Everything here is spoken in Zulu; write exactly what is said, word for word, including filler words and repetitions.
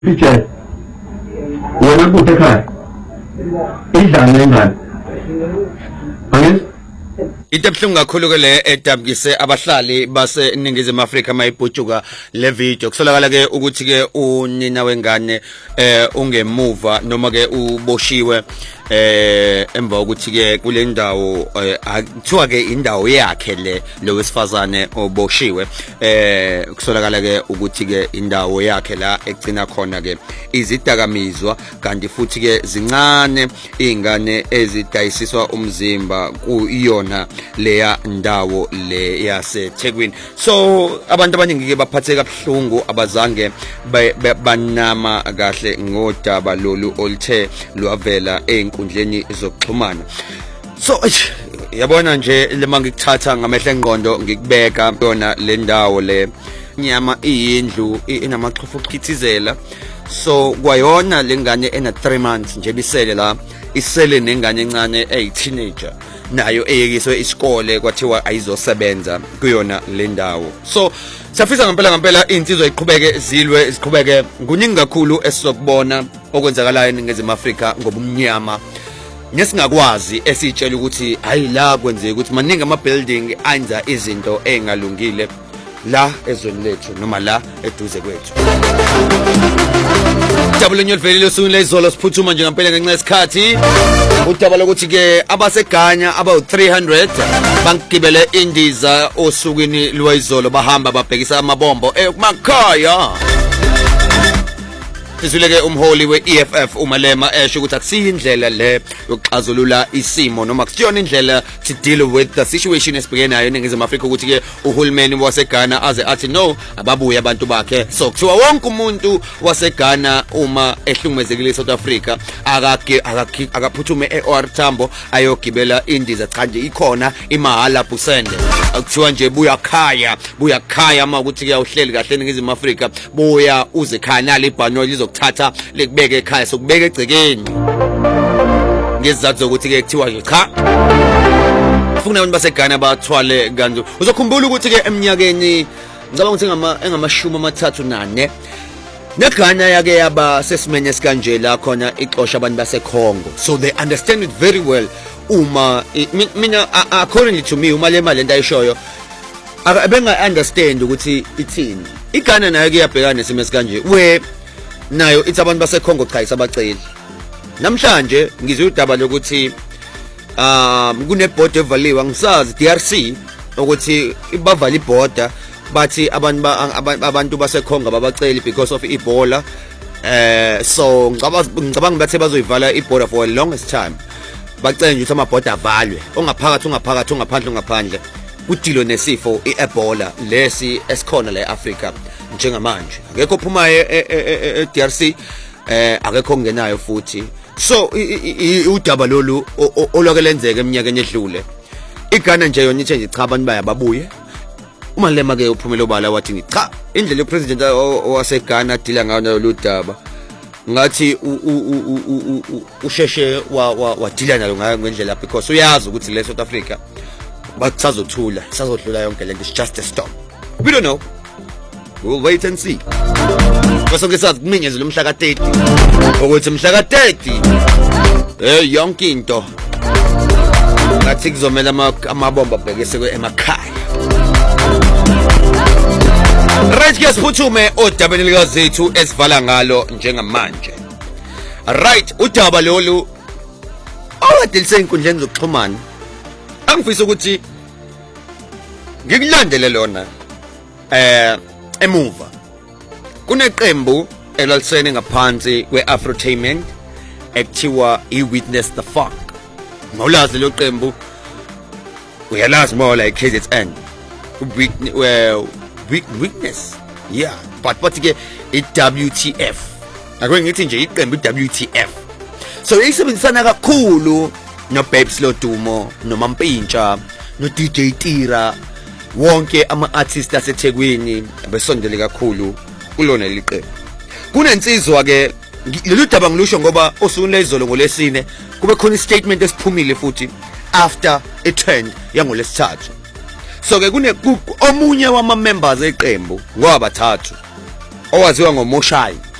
Teacher, wena kude ekhaya idlala nengane angithi into ebuhlungu kakhulu ke le edabukise abahlali base Ningizimu Afrika mayibhujuka le video kusolakala ke ukuthi ke unina wengane eh ungemuva noma ke uboshiwe eh emva ukuthi ke kule ndawo akuthiwa ke indawo yakhe le lo wesifazane oboshiwe eh kusolakala ke ukuthi ke indawo yakhe la egcina khona ke izidakamizwa kanti futhi ke zincane izingane ezidayisiswa umzimba kuyona leya ndawo le yaseThekwini. So abantu abaningi ke baphatheka kabuhlungu abazange banama kahle ngodaba lolu oluthe lwavela einkundleni zokuxhumana. So yabona nje lema ngikuthatha ngamehla engqondo ngikubeka yona le ndawo le nyama iyindlu inamaxhofu okukhithizela. So kwayona lengane ena three months nje bisele la isele nengane encane eyi teenager nayo eyekiswe isikole kwathiwa ayizosebenza kuyona le ndawo. So siyafisa ngempela ngempela insizwa iqhubeke zilwe ziqhubeke kuningi kakhulu esizokubona okwenzakalayo eNingizimu Afrika ngobumnyama nesingakwazi esitshela ukuthi hayi la kwenzeka ukuthi maningi ama building anza izinto engalungile la ezweni lethu noma la eduze kwethu. Double nyolveli losuni lezolo siphuthuma nje ngempela ngenxa yesikhathi udaba lokuthi ke abaseGhana about three hundred bangigibele indiza osukwini lwayizolo bahamba babhekisa amabombo emakhaya. Sizuleke umholi we-E F F uMalema esho ukuthi akusiyo indlela le yokuxazulula isimo noma kusiyona indlela to deal with the situation esibhekene nayo eNingizimu Afrika ukuthi ke uhulumeni waseGhana aze athi no ababuye abantu bakhe. So kuthiwa wonke umuntu waseGhana uma ehlungumezekile eSouth Africa akake akaphuthume e-O R Tambo ayogibela indiza cha nje ikhona imahala busende. Akuthiwa nje buya khaya buya khaya uma ukuthi ke uhleli kahle eNingizimu Afrika buya uze khaya nali ibhanoyi thatha lekubeke ekhaya sokubeka egcekeni ngezizathu zokuthi ke kuthiwa nje cha ufuna abantu baseGhana bathwale kanzo. Uzokhumbula ukuthi ke eminyakeni ngicabanga ukuthi ngama engamashumi amathathu nane neGhana yake yaba sesimene esikanje la khona ixosha abantu baseCongo. So they understand it very well uma mina according to me uma le mali lento ayishoyo abenga understand ukuthi ithini. iGhana nayo ke yabhekana nesimo esikanje we nayo ithi abantu baseCongo cha isabaceli. Namhlanje ngizwe udaba lokuthi um kune border evaliwe ngisazi D R C ukuthi bavala iborder bathi abantu abantu baseCongo ababaceli because of Ebola. Eh so ngicabanga bathe bazoyivala iborder for the longest time. Bacela nje ukuthi amaborder avalwe ongaphakathi ungaphakathi ungaphandle ungaphandle udilo nesifo iEbola lesi esikhona la eAfrica njengamanje akekho ophumayo eD R C eh akekho kungenayo futhi. So udaba lolu olwakelenzeka eminyakeni edlule iGhana nje yona ithe nje cha abantu bayababuye uMalema ke uphumela obala wathi cha indlela upresident waseGhana dila ngayo lo daba ngathi usheshe wadila nalo ngayo ngendlela because uyazi ukuthi le South Africa basazothula sazodlula yonke lento. It's just a stop. We don't know. We'll wait and see. Bese ngesazi kuminyezela umhla ka thirty ukuthi umhla ka thirty eh yonke into ngathi kuzomela amabomba abhekise emakhaya. Right ke siphuthume odabeni lika zethu esivala ngalo njengamanje. Right udaba lolu owadelise inkundleni zokuxhumana angifisa ukuthi ngikulandele lona eh emuva kuneqembu elalisene ngaphansi kweAfrotainment ekuthiwa iWitness the Funk. Ngolazi lo qembu uyalazi more like K Z N well Witness yeah but but ke iW T F akwenye ngithi nje iqembu iW T F. So isebenzisana kakhulu no Babes Lodumo no Mampintsha no D J Tira wonke ama artists aseThekwini besondele kakhulu kulona liqembu. Kunensizwa ke lolu daba ngilusho ngoba osukwini lezolo ngolesine kube khona istatement esiphumile futhi after a trend yangolesithathu. So ke kune omunye wama members eqembu ngoba bathathu owaziwa ngoMoshai